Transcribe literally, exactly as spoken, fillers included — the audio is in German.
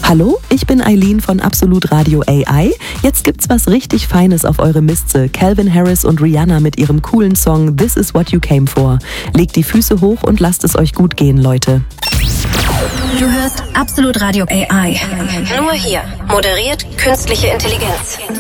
Hallo, ich bin Eileen von Absolut Radio A I. Jetzt gibt's was richtig Feines auf eure Miste. Calvin Harris und Rihanna mit ihrem coolen Song This Is What You Came For. Legt die Füße hoch und lasst es euch gut gehen, Leute. Du hörst Absolut Radio A I. Nur hier. Moderiert künstliche Intelligenz.